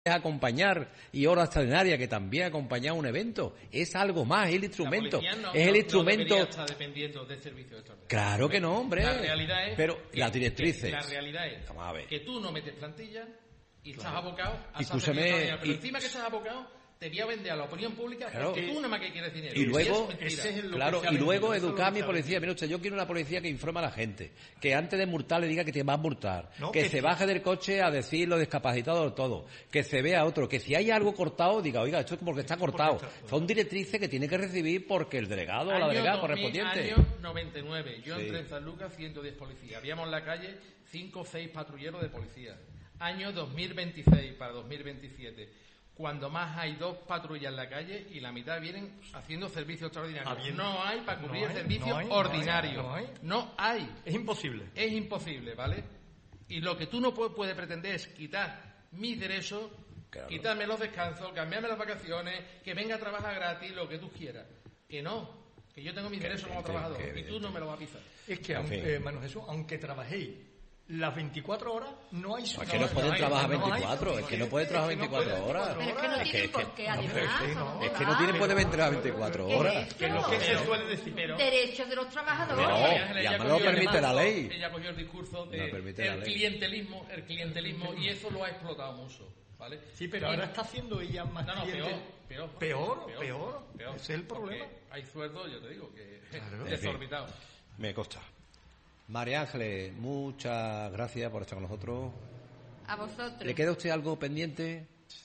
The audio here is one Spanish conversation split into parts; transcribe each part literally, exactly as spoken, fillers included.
acompañar y hora extraordinaria que también acompaña un evento. Es algo más, es el instrumento. No, es el no, instrumento. No estar dependiendo de servicios extraordinarios. Claro que no, hombre. La realidad es. Pero que, las directrices. Que la realidad es Vamos a ver. que tú no metes plantilla y claro. estás abocado a Escúchame, servicios Pero y... encima que estás abocado, te voy a vender a la opinión pública claro. porque tú nada más que quieres dinero. Y luego, y es es claro, y luego educar a mi policía. Mira usted, yo quiero una policía que informe a la gente, que antes de multar le diga que te va a multar, no, que, que se sí. baje del coche a decir lo discapacitado todo, que se vea otro, que si hay algo cortado diga, oiga, esto es porque está cortado. Son directrices que tiene que recibir porque el delegado o la delegada correspondiente. Año noventa y nueve, yo sí. entré en San Lucas, ciento diez policías. Habíamos en la calle cinco o seis patrulleros de policía. Año dos mil veintiséis para dos mil veintisiete. Cuando más hay dos patrullas en la calle y la mitad vienen haciendo servicios extraordinarios. Habiendo, no hay para cubrir no hay, servicios no hay, ordinarios. No hay, no, hay. no hay. Es imposible. Es imposible, ¿vale? Y lo que tú no puedes puede pretender es quitar mis derechos, claro. quitarme los descansos, cambiarme las vacaciones, que venga a trabajar gratis, lo que tú quieras. Que no, que yo tengo mis derechos como trabajador y tú no me lo vas a pisar. Es que, aunque, eh, Manuel Jesús, aunque trabajéis las veinticuatro horas, no hay... No, es que no, no pueden no trabajar hay, veinticuatro, no hay, es que no pueden trabajar veinticuatro horas. Pero es que no tienen por qué, además. Es que no tienen por qué trabajar veinticuatro horas. Que es lo que se suele decir. Derechos de los trabajadores. No, ya me lo permite la ley. Ella cogió el discurso de el clientelismo, el clientelismo, y eso lo ha explotado mucho. ¿Vale? Sí, pero ahora está haciendo ella más no, no, cliente. Peor, peor, peor, peor, peor, peor. Ese es el problema. Hay sueldos, yo te digo, que claro. desorbitados. Me consta. María Ángeles, muchas gracias por estar con nosotros. A vosotros. ¿Le queda a usted algo pendiente?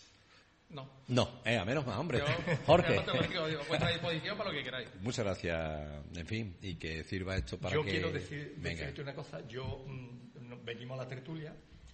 No. No, eh, a menos más, hombre. Yo, Jorge. A vuestra disposición para lo que queráis. Muchas gracias, en fin, y que sirva esto para yo que... Yo quiero decir, decirte una cosa. Yo mmm, venimos a la tertulia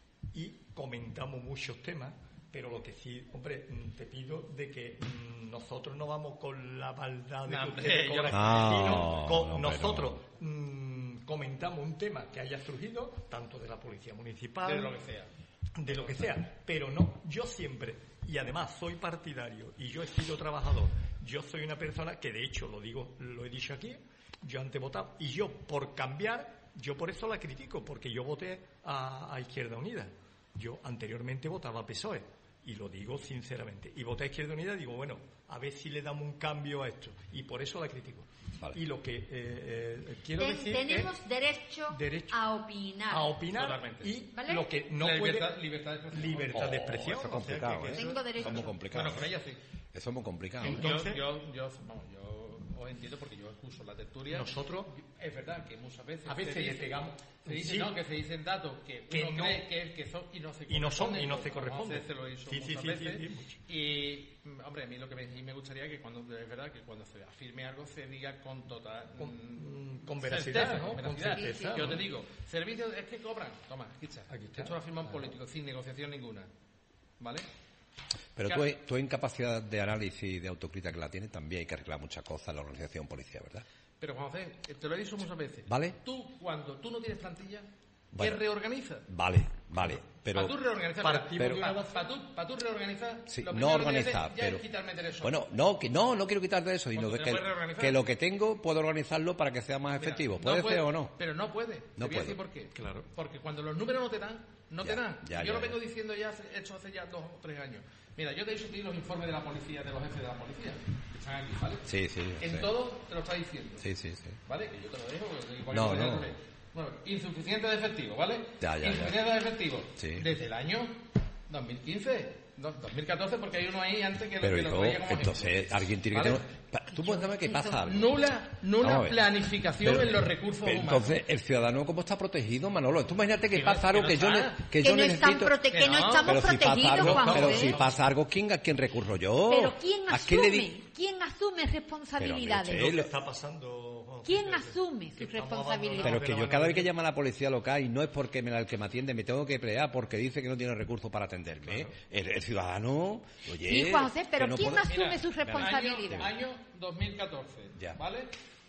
y comentamos muchos temas, pero lo que sí, hombre, te pido de que mmm, nosotros no vamos con la maldad de no, que ustedes yo... cobran, no, sino con no, nosotros mmm, comentamos un tema que haya surgido, tanto de la policía municipal, de lo que sea, de lo que sea, pero no, yo siempre, y además soy partidario y yo he sido trabajador, yo soy una persona que de hecho lo digo, lo he dicho aquí, yo antes votaba, y yo por cambiar, yo por eso la critico, porque yo voté a, a Izquierda Unida, yo anteriormente votaba a P S O E, y lo digo sinceramente, y voté a Izquierda Unida y digo, bueno, a ver si le damos un cambio a esto, y por eso la critico. Vale. Y lo que eh, eh, quiero Ten, decir tenemos es derecho, derecho a opinar, a opinar totalmente. Y ¿vale? Lo que no la puede libertad, libertad de expresión, libertad de expresión, oh, eso es complicado, o sea, que, que ¿eh? Tengo derecho. Eso es muy complicado. Bueno, con ella sí. Eso es muy complicado. Entonces, yo, yo, yo, vamos, yo os entiendo porque yo escucho la tertulia. Nosotros, es verdad que muchas veces a veces se dice, le pegamos, se dice, sí, no, que se dicen datos que, que uno no, cree que, que son y no se y no son y no se corresponden. corresponden. Se lo hizo sí, sí, muchas sí, veces. sí, sí, y hombre, a mí lo que me, me gustaría que cuando es verdad que cuando se afirme algo se diga con total con, con veracidad, certeza, ¿no? Con veracidad. Sí, sí. Yo te digo, servicios es que cobran. Toma, aquí está. Aquí está. Esto lo afirma un claro. político sin negociación ninguna, ¿vale? Pero tú, tú en capacidad de análisis y de autocrítica que la tienes, también hay que arreglar muchas cosas en la organización policial, ¿verdad? Pero Juan José, te lo he dicho muchas veces. ¿Vale? Tú, cuando tú no tienes plantilla, bueno, ¿qué reorganizas? Vale, vale. Pero, para tú reorganizar, para, pero, para, para, tú, para tú reorganizar, sí, lo no organizar, que pero es quitarme derecho. Bueno, no, que no, no quiero quitarte eso, sino pues que, que lo que tengo puedo organizarlo para que sea más Mira, efectivo. ¿Puede, no puede ser o no? Pero no puede. No Te voy a puede. decir por qué. Claro. Porque cuando los números no te dan, no ya, te dan. Ya, yo ya, lo vengo ya. diciendo ya, hace, hecho hace ya dos o tres años. Mira, yo te he dicho a ti los informes de la policía, de los jefes de la policía, que están aquí, ¿vale? Sí, sí. En sí. todo te lo está diciendo. Sí, sí, sí. ¿Vale? Que yo te lo dejo. Porque no, no. Bueno, insuficiente de efectivo, ¿vale? Ya, ya, insuficiente ya. de efectivo. Sí. Desde el año dos mil quince, dos mil catorce, porque hay uno ahí antes que Pero lo, que hijo, lo traía como entonces ejemplo. alguien tiene ¿Vale? que tener... Tú cuéntame qué pasa. Nula, nula planificación pero, en los recursos pero humanos. Entonces, ¿el ciudadano cómo está protegido, Manolo? Tú imagínate que, que pasa algo que, que, yo, no ne, que, que yo no necesito... Prote que, que no, no estamos pero protegidos, si algo, Juan Pero José. si pasa algo, ¿quién, ¿a quién recurro yo? Pero ¿quién ¿A asume? quién le di... ¿Quién asume responsabilidades? Pero, ¿Qué está pasando, Juan? ¿Quién asume sus responsabilidades? Pero que yo cada vez que llamo a la policía local y no es porque me la, el que me atiende me tengo que pelear porque dice que no tiene recursos para atenderme. Claro. El, el ciudadano, oye... Sí, Juan José, pero no ¿quién puedo... asume Mira, sus responsabilidades? Año, año dos mil catorce, ya. ¿vale?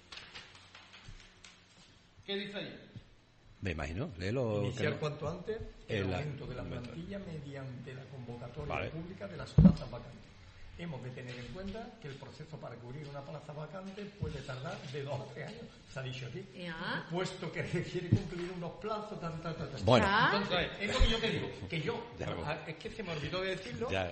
¿Qué dice ahí? Me imagino, léelo. Iniciar cuanto antes el la, aumento de la plantilla mediante la convocatoria vale. pública de las plazas vacantes. hemos de tener en cuenta que el proceso para cubrir una plaza vacante puede tardar de dos a tres años. Se ha dicho aquí. Ya. Puesto que requiere cumplir unos plazos, tan, tan, tan, tan. Bueno. Entonces, es lo que yo te digo, que yo, Ya. es que se me olvidó de decirlo, Ya.